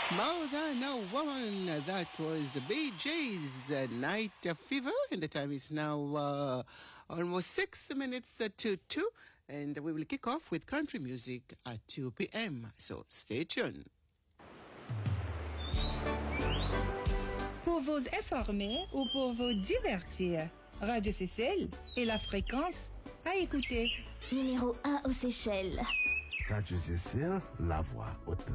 More Than a Woman, that was the Bee Gees' Night Fever, and the time is now almost 6 minutes to 2, and we will kick off with country music at 2 p.m., so stay tuned. Pour vous informer ou pour vous divertir, Radio Seychelles est la fréquence à écouter. Numéro 1 aux Seychelles. Radio Seychelles, la voix haute.